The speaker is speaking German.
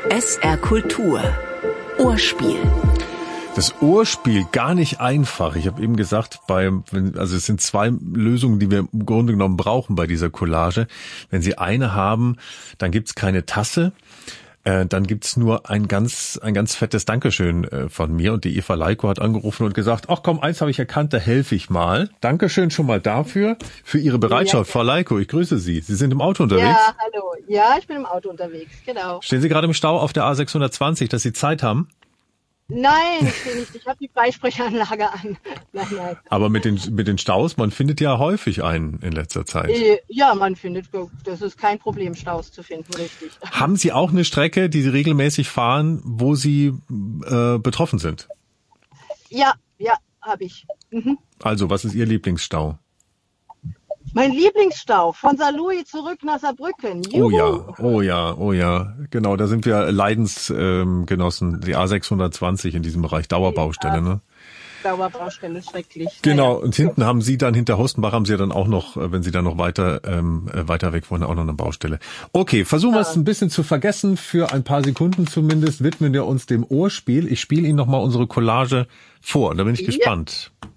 SR Kultur. Ohrspiel. Das Ohrspiel gar nicht einfach. Ich habe eben gesagt, es sind zwei Lösungen, die wir im Grunde genommen brauchen bei dieser Collage. Wenn Sie eine haben, dann gibt's keine Tasse. Dann gibt's nur ein ganz fettes Dankeschön von mir. Und die Eva Leiko hat angerufen und gesagt, ach komm, eins habe ich erkannt, da helfe ich mal. Dankeschön schon mal dafür, für Ihre Bereitschaft. Ja. Frau Leiko, ich grüße Sie. Sie sind im Auto unterwegs? Ja, hallo. Ja, ich bin im Auto unterwegs, genau. Stehen Sie gerade im Stau auf der A620, dass Sie Zeit haben? Nein, ich stehe nicht. Ich habe die Freisprechanlage an. Nein. Aber mit den Staus, man findet ja häufig einen in letzter Zeit. Ja, man findet, das ist kein Problem, Staus zu finden, richtig. Haben Sie auch eine Strecke, die Sie regelmäßig fahren, wo Sie betroffen sind? Ja, habe ich. Mhm. Also, was ist Ihr Lieblingsstau? Mein Lieblingsstau, von Saarlouis zurück nach Saarbrücken. Juhu. Oh ja. Genau, da sind wir Leidensgenossen, die A620 in diesem Bereich, Dauerbaustelle, ne? Dauerbaustelle, schrecklich. Genau, und hinten haben Sie dann, hinter Hostenbach haben Sie ja dann auch noch, wenn Sie dann noch weiter weg wohnen, auch noch eine Baustelle. Okay, versuchen wir es ein bisschen zu vergessen, für ein paar Sekunden zumindest, widmen wir uns dem Ohrspiel. Ich spiele Ihnen nochmal unsere Collage vor, da bin ich gespannt.